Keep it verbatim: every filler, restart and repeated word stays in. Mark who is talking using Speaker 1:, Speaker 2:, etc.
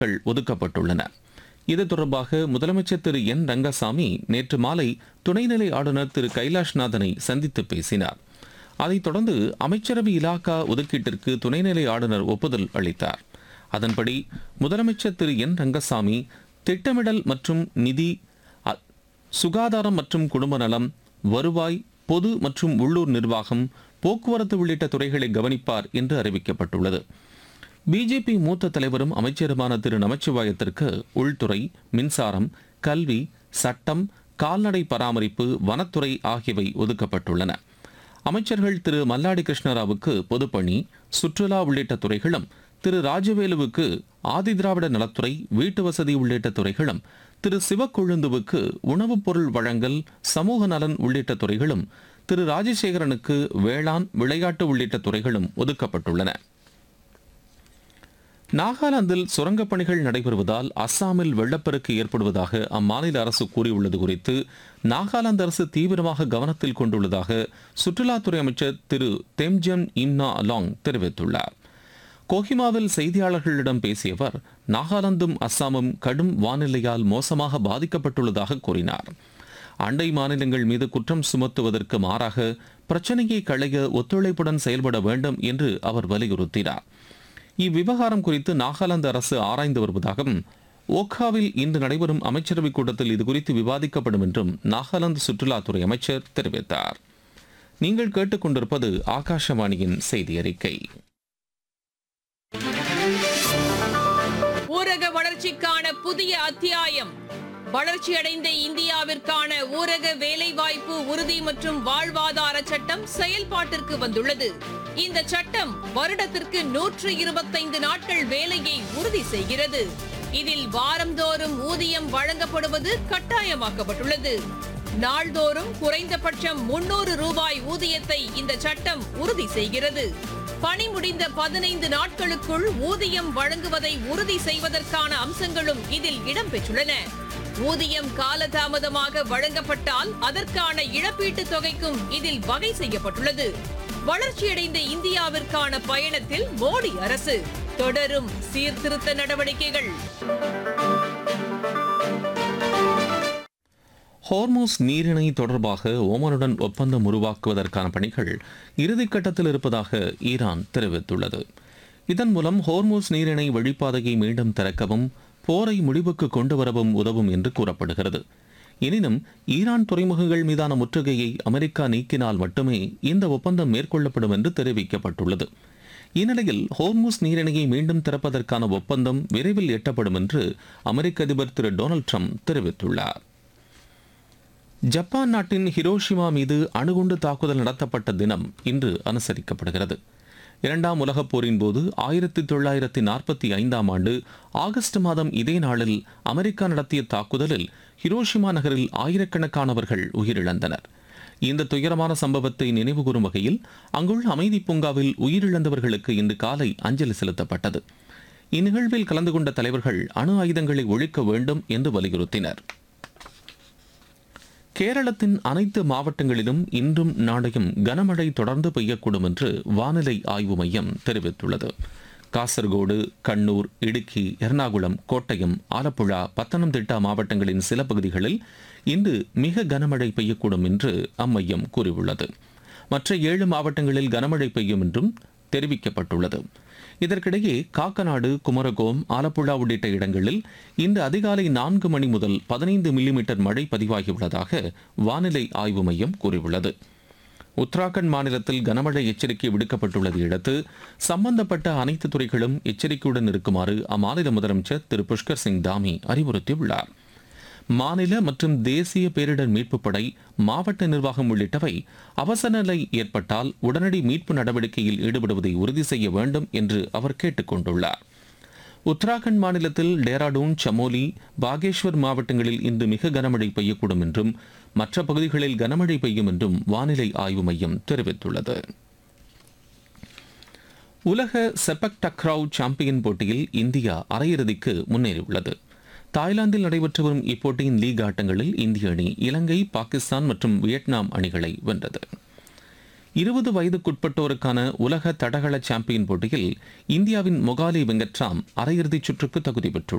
Speaker 1: ஒதுக்கப்பட்டுள்ளன. இது தொடர்பாக முதலமைச்சர் திரு என் ரங்கசாமி நேற்று மாலை துணைநிலை ஆளுநர் திரு கைலாஷ்நாதனை சந்தித்து பேசினார். அதைத் தொடர்ந்து அமைச்சரவை இலாக்கா ஒதுக்கீட்டிற்கு துணைநிலை ஆளுநர் ஒப்புதல் அளித்தார். அதன்படி முதலமைச்சர் திரு என் ரங்கசாமி திட்டமிடல் மற்றும் நிதி, சுகாதாரம் மற்றும் குடும்ப நலம், வருவாய், பொது மற்றும் உள்ளூர் நிர்வாகம், போக்குவரத்து உள்ளிட்ட துறைகளை கவனிப்பார் என்று அறிவிக்கப்பட்டுள்ளது. பிஜேபி மூத்த தலைவரும் அமைச்சருமான திரு நமச்சிவாயத்திற்கு உள்துறை, மின்சாரம், கல்வி, சட்டம், கால்நடை பராமரிப்பு, வனத்துறை ஆகியவை ஒதுக்கப்பட்டுள்ளன. அமைச்சர்கள் திரு மல்லாடி கிருஷ்ணராவுக்கு பொதுப்பணி, சுற்றுலா உள்ளிட்ட துறைகளும், திரு ராஜவேலுவுக்கு ஆதிதிராவிட நலத்துறை, வீட்டு வசதி உள்ளிட்ட துறைகளும், திரு சிவக்கொழுந்துவுக்கு உணவுப் பொருள் வழங்கல், சமூக நலன் உள்ளிட்ட துறைகளும், திரு ராஜசேகரனுக்கு வேளாண், விளையாட்டு உள்ளிட்ட துறைகளும் ஒதுக்கப்பட்டுள்ளன. நாகாலாந்தில் சுரங்கப் பணிகள் நடைபெறுவதால் அஸ்ஸாமில் வெள்ளப்பெருக்கு ஏற்படுவதாக அம்மாநில அரசு கூறியுள்ளது குறித்து நாகாலாந்து அரசு தீவிரமாக கவனத்தில் கொண்டுள்ளதாக சுற்றுலாத்துறை அமைச்சர் திரு தெம்ஜன் இம்னா அலாங் தெரிவித்துள்ளார். கோஹிமாவில் செய்தியாளர்களிடம் பேசிய அவர் நாகாலாந்தும் அஸ்ஸாமும் கடும் வானிலையால் மோசமாக பாதிக்கப்பட்டுள்ளதாக கூறினார். அண்டை மாநிலங்கள் மீது குற்றம் சுமத்துவதற்கு மாறாக பிரச்சனையை களைய ஒத்துழைப்புடன் செயல்பட வேண்டும் என்று அவர் வலியுறுத்தினார். இவ்விவகாரம் குறித்து நாகாலாந்து அரசு ஆராய்ந்து வருவதாகவும், ஓக்காவில் இன்று நடைபெறும் அமைச்சரவைக் கூட்டத்தில் இதுகுறித்து விவாதிக்கப்படும் என்றும் நாகாலாந்து சுற்றுலாத்துறை அமைச்சர் தெரிவித்தார். நீங்கள் கேட்டுக்கொண்டிருப்பது ஆகாஷவாணியின் செய்தி அறிக்கை.
Speaker 2: ஊரக வளர்ச்சிக்கான புதிய அத்தியாயம். வளர்ச்சியடைந்த இந்தியாவிற்கான ஊரக வேலைவாய்ப்பு உறுதி மற்றும் வாழ்வாதார சட்டம் செயல்பாட்டிற்கு வந்துள்ளது. இந்த சட்டம் வருடத்திற்கு நூற்று இருபத்தைந்து நாட்கள் வேலையை உறுதி செய்கிறது. இதில் வாரந்தோறும் ஊதியம் வழங்கப்படுவது கட்டாயமாக்கப்பட்டுள்ளது. நாள்தோறும் குறைந்தபட்சம் முன்னூறு ரூபாய் ஊதியத்தை இந்த சட்டம் உறுதி செய்கிறது. பணி முடிந்த பதினைந்து நாட்களுக்குள் ஊதியம் வழங்குவதை உறுதி செய்வதற்கான அம்சங்களும் இதில் இடம்பெற்றுள்ளன. ஊதியம் காலதாமதமாக வழங்கப்பட்டால் அதற்கான இழப்பீட்டுத் தொகைக்கும் இதில் வகை செய்யப்பட்டுள்ளது. வளர்ச்சியடைந்த இந்தியாவிற்கான பயணத்தில் மோடி அரசு தொடரும் சீர்திருத்த நடவடிக்கைகள்.
Speaker 1: ஹோர்மூஸ் நீரிணை தொடர்பாக ஓமனுடன் ஒப்பந்தம் உருவாக்குவதற்கான பணிகள் இறுதிக்கட்டத்தில் இருப்பதாக ஈரான் தெரிவித்துள்ளது. இதன் மூலம் ஹோர்மூஸ் நீரிணை வழிப்பாதையை மீண்டும் திறக்கவும் போரை முடிவுக்கு கொண்டு வரவும் உதவும் என்று கூறப்படுகிறது. எனினும் ஈரான் துறைமுகங்கள் மீதான முற்றுகையை அமெரிக்கா நீக்கினால் மட்டுமே இந்த ஒப்பந்தம் மேற்கொள்ளப்படும் என்று தெரிவிக்கப்பட்டுள்ளது. இந்நிலையில் ஹோர்மூஸ் நீரிணையை மீண்டும் திறப்பதற்கான ஒப்பந்தம் விரைவில் எட்டப்படும் என்று அமெரிக்க அதிபர் திரு டொனால்டு ட்ரம்ப் தெரிவித்துள்ளார். ஜப்பான் நாட்டின் ஹிரோஷிமா மீது அணுகுண்டு தாக்குதல் நடத்தப்பட்ட தினம் இன்று அனுசரிக்கப்படுகிறது. இரண்டாம் உலகப் போரின் போது ஆயிரத்தி தொள்ளாயிரத்தி நாற்பத்தி ஐந்தாம் ஆண்டு ஆகஸ்ட் மாதம் இதே நாளில் அமெரிக்கா நடத்திய தாக்குதலில் ஹிரோஷிமா நகரில் ஆயிரக்கணக்கானவர்கள் உயிரிழந்தனர். இந்த துயரமான சம்பவத்தை நினைவுகூரும் வகையில் அங்குள்ள அமைதி பூங்காவில் உயிரிழந்தவர்களுக்கு இன்று காலை அஞ்சலி செலுத்தப்பட்டது. இந்நிகழ்வில் கலந்து கொண்ட தலைவர்கள் அணு ஆயுதங்களை ஒழிக்க வேண்டும் என்று வலியுறுத்தினர். கேரளத்தின் அனைத்து மாவட்டங்களிலும் இன்றும் நாளையும் கனமழை தொடர்ந்து பெய்யக்கூடும் என்று வானிலை ஆய்வு மையம் தெரிவித்துள்ளது. காசர்கோடு, கண்ணூர், இடுக்கி, எர்ணாகுளம், கோட்டயம், ஆலப்புழா, பத்தனம்திட்டா மாவட்டங்களின் சில பகுதிகளில் இன்று மிக கனமழை பெய்யக்கூடும் என்று அம்மையம் கூறியுள்ளது. மற்ற ஏழு மாவட்டங்களில் கனமழை பெய்யும் என்றும் தெரிவிக்கப்பட்டுள்ளது. இதற்கிடையே காக்கநாடு, குமரகோம், ஆலப்புழா உள்ளிட்ட இடங்களில் இன்று அதிகாலை நான்கு மணி முதல் பதினைந்து மில்லிமீட்டர் மழை பதிவாகியுள்ளதாக வானிலை ஆய்வு மையம் கூறியுள்ளது. உத்தராகண்ட் மாநிலத்தில் கனமழை எச்சரிக்கை விடுக்கப்பட்டுள்ளதை அடுத்து சம்பந்தப்பட்ட அனைத்து துறைகளும் எச்சரிக்கையுடன் இருக்குமாறு அம்மாநில முதலமைச்சர் திரு புஷ்கர் சிங் தாமி அறிவுறுத்தியுள்ளார். மாநில மற்றும் தேசிய பேரிடர் மீட்புப் படை, மாவட்ட நிர்வாகம் உள்ளிட்டவை அவசர நிலை ஏற்பட்டால் உடனடி மீட்பு நடவடிக்கையில் ஈடுபடுவதை உறுதி செய்ய வேண்டும் என்று அவர் கேட்டுக் கொண்டுள்ளார். உத்தராகண்ட் மாநிலத்தில் டேராடூன், சமோலி, பாகேஷ்வர் மாவட்டங்களில் இன்று மிக கனமழை பெய்யக்கூடும் என்றும் மற்ற பகுதிகளில் கனமழை பெய்யும் என்றும் வானிலை ஆய்வு மையம் தெரிவித்துள்ளது. உலக செபக் டக்ராவ் சாம்பியன் போட்டியில் இந்தியா அரையிறுதிக்கு முன்னேறியுள்ளது. தாய்லாந்தில் நடைபெற்று வரும் இப்போட்டியின் லீக் ஆட்டங்களில் இந்திய அணி இலங்கை, பாகிஸ்தான் மற்றும் வியட்நாம் அணிகளை வென்றது. இருபது வயதுக்குட்பட்டோருக்கான உலக தடகள சாம்பியன் போட்டியில் இந்தியாவின் மொகாலி வெங்கட்ராம் அரையிறுதிச் சுற்றுக்கு தகுதி பெற்றுள்ளார்.